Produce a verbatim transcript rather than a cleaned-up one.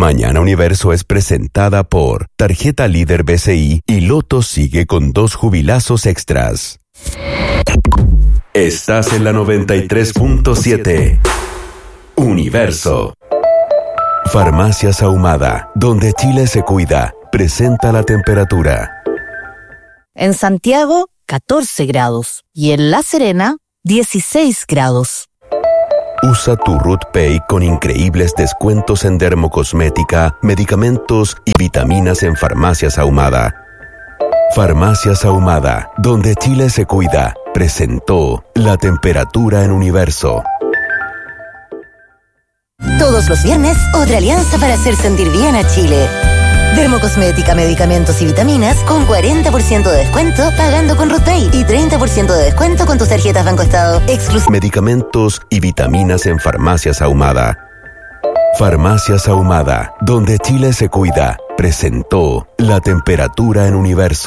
Mañana Universo es presentada por Tarjeta Líder B C I y Loto sigue con dos jubilazos extras. Estás en la noventa y tres punto siete. Universo. Farmacias Ahumada, donde Chile se cuida, presenta la temperatura. En Santiago, catorce grados. Y en La Serena, dieciséis grados. Usa tu Root Pay con increíbles descuentos en dermocosmética, medicamentos y vitaminas en Farmacias Ahumada. Farmacias Ahumada, donde Chile se cuida, presentó la temperatura en Universo. Todos los viernes, otra alianza para hacer sentir bien a Chile. Dermocosmética, medicamentos y vitaminas con cuarenta por ciento de descuento pagando con RootPay y treinta por ciento de descuento con tus tarjetas Banco Estado. Exclus- Medicamentos y vitaminas en Farmacias Ahumada. Farmacias Ahumada, donde Chile se cuida, presentó la temperatura en Universo.